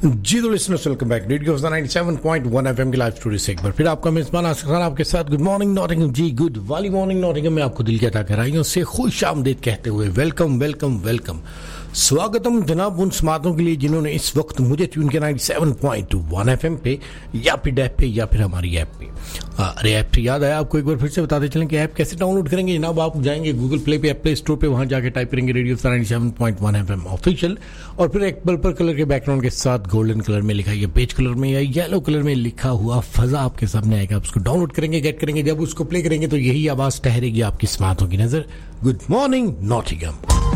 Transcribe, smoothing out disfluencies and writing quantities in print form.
जी तो listeners welcome back radio 97.1 FM के live studio से एक बार फिर आपका मेजबान आसिफ खान आपके साथ। गुड मॉर्निंग नॉटिंघम जी, गुड वाली मॉर्निंग नॉटिंघम में आपको दिल की अता गहराइयों से खुश आमदीद कहते हुए वेलकम वेलकम वेलकम, स्वागतम जनाब उन समातों के लिए जिन्होंने इस वक्त मुझे ट्यून किया 97.1 एफएम पे या फिर ऐप पे या फिर हमारी ऐप पे। अरे ऐप से याद आया, आपको एक बार फिर से बताते चलें कि ऐप कैसे डाउनलोड करेंगे जनाब। आप जाएंगे गूगल प्ले पे, प्ले स्टोर पे, वहां जाके टाइप करेंगे रेडियो 97.1 एफएम ऑफिशियल, और फिर एक पर्पल कलर के बैकग्राउंड के साथ गोल्डन कलर में लिखा, या बेज कलर में या येलो कलर में लिखा हुआ फजा आपके सामने आएगा। आप उसको डाउनलोड करेंगे, गेट करेंगे, जब उसको प्ले करेंगे तो यही आवाज ठहरेगी आपकी समातों की नजर। Good morning Nottingham.